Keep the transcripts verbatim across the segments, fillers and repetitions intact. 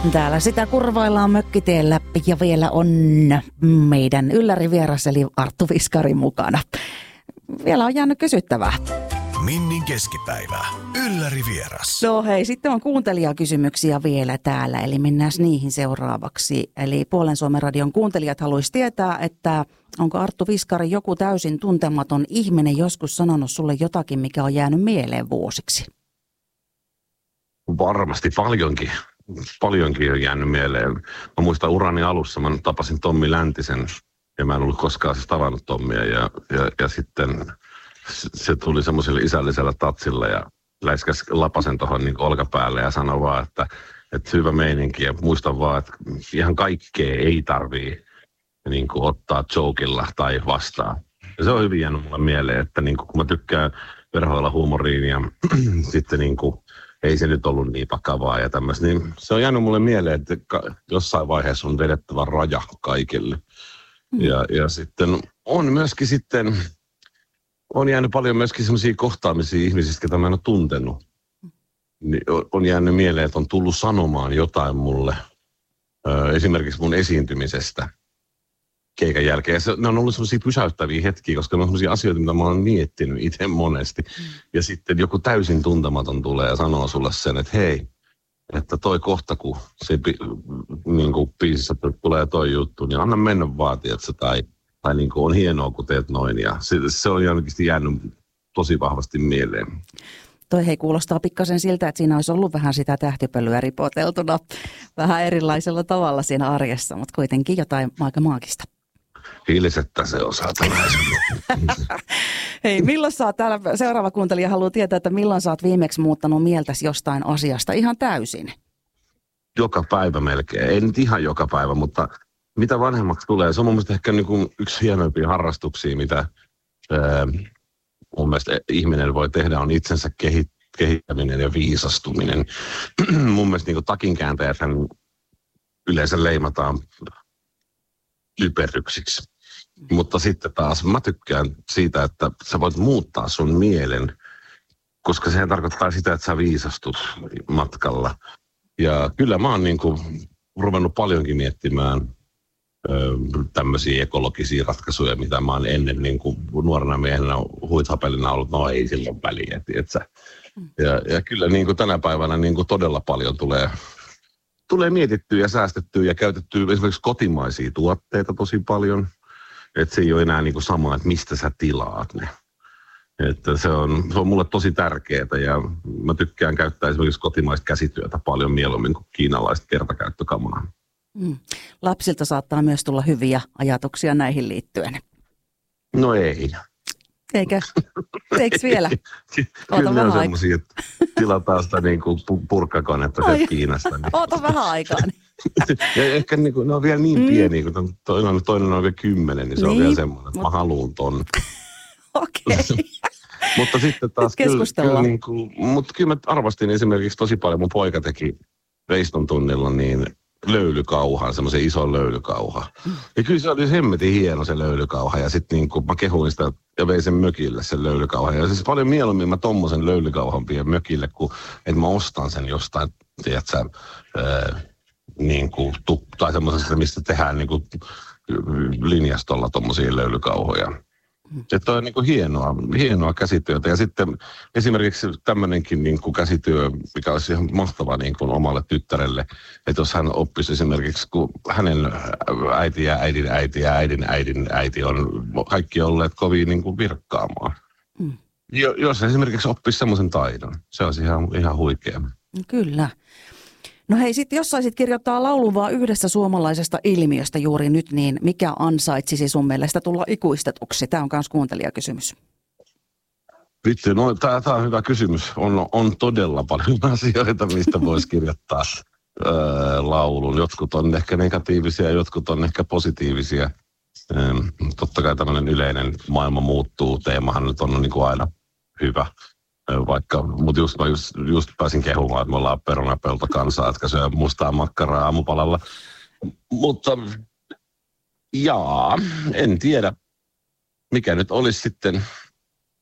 Täällä sitä kurvaillaan mökkitiellä ja vielä on meidän yllärivieras eli Arttu Viskari mukana. Vielä on jäänyt kysyttävää. Minnin keskipäivä. Ylläri-vieras. No hei, sitten on kuuntelijakysymyksiä vielä täällä, eli mennään niihin seuraavaksi. Eli Puolen Suomen radion kuuntelijat haluaisi tietää, että onko Arttu Viskari joku täysin tuntematon ihminen joskus sanonut sulle jotakin, mikä on jäänyt mieleen vuosiksi? Varmasti paljonkin. Paljonkin on jäänyt mieleen. Mä muistan urani alussa, mä tapasin Tommi Läntisen ja mä en ollut koskaan siis tavannut Tommia ja, ja, ja sitten se tuli semmoisella isällisellä tatsilla ja läiskäs lapasen tuohon niin olkapäälle ja sanoi vaan, että, että hyvä meininki ja muistan vaan, että ihan kaikkea ei tarvii niin kuin ottaa jokilla tai vastaan. Ja se on hyvin jäänyt mulle mieleen, että niin kuin, kun mä tykkään verhoilla huumoriin ja sitten niin kuin, ei se nyt ollut niin vakavaa ja tämmöistä, niin se on jäänyt mulle mieleen, että jossain vaiheessa on vedettävä raja kaikille. Mm. Ja, ja sitten on myöskin sitten, on jäänyt paljon myöskin semmoisia kohtaamisia ihmisistä, ketä mä en ole tuntenut. Niin on jäänyt mieleen, että on tullut sanomaan jotain mulle, esimerkiksi mun esiintymisestä keikan jälkeen. Ja se, ne on ollut semmoisia pysäyttäviä hetkiä, koska ne on semmoisia asioita, mitä mä oon miettinyt itse monesti. Mm. Ja sitten joku täysin tuntematon tulee ja sanoo sulle sen, että hei, että toi kohta, kun se niin kuin biisissä tulee toi juttu, niin anna mennä vaan, tietsä, tai, tai niin kuin on hienoa, kun teet noin. Ja se, se on ainakin jäänyt tosi vahvasti mieleen. Toi hei kuulostaa pikkasen siltä, että siinä olisi ollut vähän sitä tähtipölyä ripoteltuna vähän erilaisella tavalla siinä arjessa, mutta kuitenkin jotain aika maagista. Hiilisettä se osaa tällä. Hei, milloin sä oot täällä, seuraava kuuntelija haluaa tietää, että milloin sä oot viimeksi muuttanut mieltäsi jostain asiasta ihan täysin? Joka päivä melkein. Ei nyt ihan joka päivä, mutta mitä vanhemmaksi tulee. Se on mun mielestä ehkä niin kuin yksi hienoimpia harrastuksia, mitä ää, mun mielestä ihminen voi tehdä, on itsensä kehittäminen ja viisastuminen. Mun mielestä niin kuin takinkääntäjäthän yleensä leimataan typeryksiksi. Mutta sitten taas mä tykkään siitä, että sä voit muuttaa sun mielen, koska sehän tarkoittaa sitä, että sä viisastut matkalla. Ja kyllä mä oon niin kuin ruvennut paljonkin miettimään ö, tämmöisiä ekologisia ratkaisuja, mitä mä oon ennen niin kuin nuorena miehenä huithapelina ollut, no ei silloin väliä, tietsä. Ja, ja kyllä niin kuin tänä päivänä niin kuin todella paljon tulee Tulee mietittyä ja säästettyä ja käytettyä esimerkiksi kotimaisia tuotteita tosi paljon. Että se ei ole enää niin kuin sama, että mistä sä tilaat ne. Että se on, se on mulle tosi tärkeää ja mä tykkään käyttää esimerkiksi kotimaista käsityötä paljon mieluummin kuin kiinalaista kertakäyttökamaa. Mm. Lapsilta saattaa myös tulla hyviä ajatuksia näihin liittyen. No ei. Eikö? Eikö vielä? Kyllä ne on semmoisia, että tilataan sitä niin kuin purkkakonetta sieltä Kiinasta. Niin. Oota vähän aikaa. Niin. Ja ehkä niin kuin, ne on vielä niin mm. pieniä, kun toinen, toinen on vielä kymmenen, niin se niin, on vielä semmoinen, että mut... mä haluun ton. Okei. Okay. Mutta sitten taas kyllä, kyllä, niin kuin, mutta kyllä mä arvostin esimerkiksi tosi paljon, mun poika teki veiston tunnilla niin löylykauhan, semmoisen ison löylykauhan. Mm. Ja kyllä se oli hemmetin hieno se löylykauha ja sitten niin kuin mä kehuin sitä ja vein sen mökille sen löylykauhan. Ja siis paljon mieluummin mä tommosen löylykauhan vien mökille, kuin että mä ostan sen jostain, tiedätkö, ää, niin kuin, tai semmoisesta, mistä tehdään niin kuin linjastolla tommosia löylykauhoja. Että on niin kuin hienoa, hienoa käsityötä. Ja sitten esimerkiksi tämmöinenkin niin kuin käsityö, mikä olisi ihan mahtava niin kuin omalle tyttärelle, että jos hän oppisi esimerkiksi, kun hänen äiti ja äidin äiti ja äidin äidin äiti on kaikki olleet kovin niin kuin virkkaamaan. Mm. Jo, jos esimerkiksi oppisi semmoisen taidon, se olisi ihan, ihan huikea. Kyllä. No hei, sitten jos saisit kirjoittaa laulun vaan yhdessä suomalaisesta ilmiöstä juuri nyt, niin mikä ansaitsisi sun mielestä tulla ikuistetuksi? Tämä on myös kuuntelijakysymys. Vitsi, no tämä on hyvä kysymys. On, on todella paljon asioita, mistä voisi kirjoittaa ää, laulun. Jotkut on ehkä negatiivisia, jotkut on ehkä positiivisia. Ähm, totta kai tämmöinen yleinen maailma muuttuu teemahan nyt on niin kuin aina hyvä. Vaikka, mutta just, mä just, just pääsin kehumaan, että me ollaan perunapelto kansaa, jotka syö mustaa makkaraa aamupalalla. Mutta jaa, en tiedä, mikä nyt olisi sitten,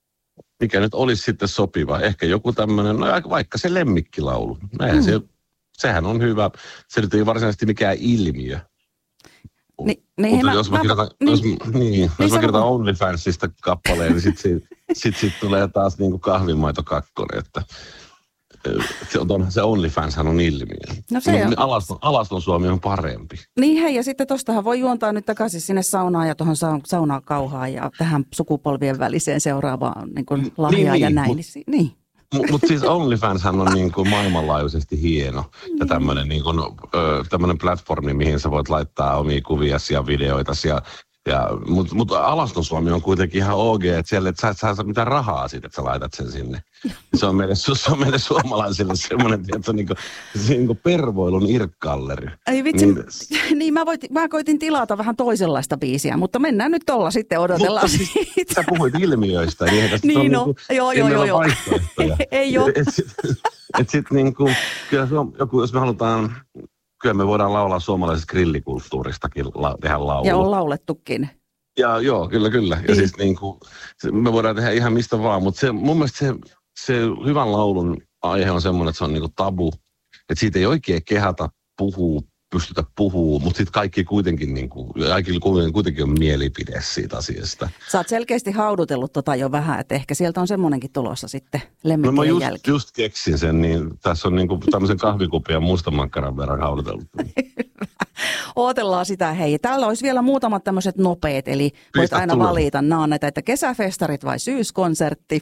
mikä nyt olisi sitten sopiva. Ehkä joku tämmöinen, no vaikka se lemmikkilaulu. Näinhän mm. se sehän on hyvä. Se nyt ei varsinaisesti mikään ilmiö. Ni, niin, Mutta mä, jos mä, mä, kirjoitan, niin, jos, niin, niin, jos mä sano- kirjoitan OnlyFansista kappaleen, niin sitten sit, sit tulee taas niinku kahvimaito kakkonen, että se, on, se OnlyFanshan on ilmiö. No se on. Alaston, Alaston Suomi on parempi. Niin hei, ja sitten tostahan voi juontaa nyt takaisin sinne saunaan ja tuohon saunakauhaan ja tähän sukupolvien väliseen seuraavaan niin kuin lahjaan Niin, ja niin, näin. mut- Niin, niin. Mutta mut siis OnlyFanshan on niinku maailmanlaajuisesti hieno ja tämmöinen niinku, tämmönen platformi, mihin sä voit laittaa omia kuviasi ja videoitasi. Ja, ja, Mutta mut Alaston Suomi on kuitenkin ihan O G, että siellä et sä et saa mitään rahaa siitä, että sä laitat sen sinne. Se on meille, se on meille suomalaisille semmoinen, tiedätkö, niinku, se niinku pervoilun irkkalleri. Ei vitsi, Niin- niin, niin mä, voit, mä koitin tilata vähän toisenlaista biisiä, mutta mennään nyt tolla sitten, odotellaan Mutta siis siitä. sä puhuit ilmiöistä, niin, tästä Niin on no, niinku, joo, ei joo, meillä joo, ole joo. vaihtoehtoja. Ei oo. Et sit, et sit niinku, kyllä se on joku, jos me halutaan, kyllä me voidaan laulaa suomalaisesta grillikulttuuristakin, la, tehdä laulu. Ja on laulettukin. Ja joo, kyllä, kyllä. Ja Niin. siis niinku, se, me voidaan tehdä ihan mistä vaan, mutta se, mun mielestä se, se hyvän laulun aihe on semmoinen, että se on niinku tabu. Että siitä ei oikein kehata puhua, pystytä puhua, mutta sitten kaikki kuitenkin, niinku, kaikilla kuitenkin, kuitenkin on mielipide siitä asiasta. Sä oot selkeästi haudutellut tota jo vähän, että ehkä sieltä on semmoinenkin tulossa sitten No mä lemmikkien just, jälkeen. just keksin sen, niin tässä on niinku tämmöisen kahvikupin ja mustamakkaran verran haudutellut. Ootellaan sitä, hei. Täällä olisi vielä muutamat tämmöiset nopeet, eli voit Pistä aina tulee. valita naanneita, että kesäfestarit vai syyskonsertti.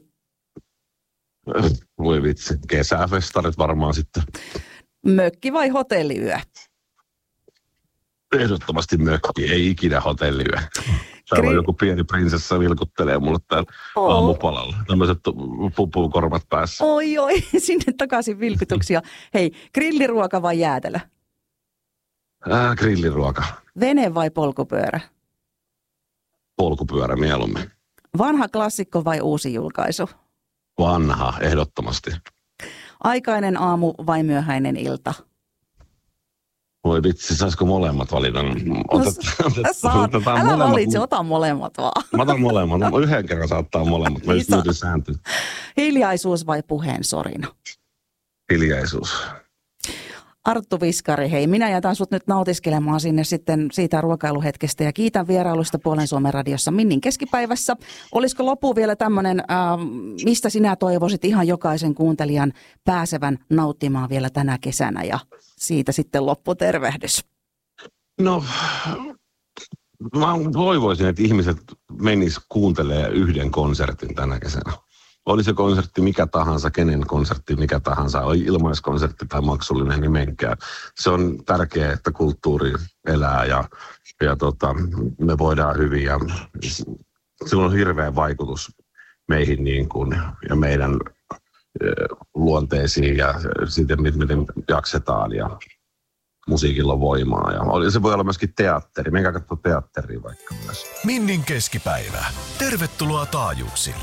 Voi vitsi, kesäfestarit varmaan sitten. Mökki vai hotelliyö? Ehdottomasti mökki, ei ikinä hotelliyö. Täällä on Gri- joku pieni prinsessa vilkuttelee mulle täällä Oo. aamupalalla. Tämmöiset pupukorvat päässä. Oi, oi, sinne takaisin vilkutuksia. Hei, grilliruoka vai jäätelö? Äh, grilliruoka, Vene vai polkupyörä? polkupyörä mieluummin. Vanha klassikko vai uusi julkaisu? Vanha, ehdottomasti. Aikainen aamu vai myöhäinen ilta? Voi vitsi, saisiko molemmat valita? Otet, otet, Saat. otetaan Älä molemmat. valitse, ota molemmat vaan. Mä otan molemmat. Mä yhden kerran saattaa molemmat. Mä just Niin muutin sääntöä. Hiljaisuus vai puheen sorina? Hiljaisuus. Arttu Viskari, hei, minä jätän sut nyt nautiskelemaan sinne sitten siitä ruokailuhetkestä ja kiitän vierailusta Puolen Suomen radiossa Minnin keskipäivässä. Olisiko loppu vielä tämmöinen, ähm, mistä sinä toivoisit ihan jokaisen kuuntelijan pääsevän nauttimaan vielä tänä kesänä ja siitä sitten lopputervehdys? No, mä toivoisin, että ihmiset menis kuuntelemaan yhden konsertin tänä kesänä. Oli se konsertti mikä tahansa, kenen konsertti mikä tahansa, oli ilmaiskonsertti tai maksullinen, niin menkää. Se on tärkeää, että kulttuuri elää ja, ja tota, me voidaan hyvin. Ja sillä on hirveä vaikutus meihin niin kuin, ja meidän eh, luonteisiin ja siitä, miten jaksetaan ja musiikilla on voimaa. Ja oli- se voi olla myöskin teatteri. Menkää katsoa teatteria vaikka myös. Minnin keskipäivä. Tervetuloa taajuuksille.